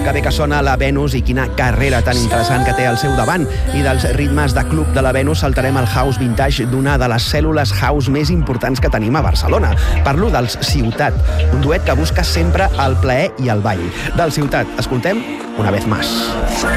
Que bé que sona la Venus i quina carrera tan interessant que té al seu davant. I dels ritmes de club de la Venus saltarem al house vintage d'una de les cèl·lules house més importants que tenim a Barcelona. Parlo dels Ciutat, un duet que busca sempre el plaer i el ball. Del Ciutat, escoltem Una vez más.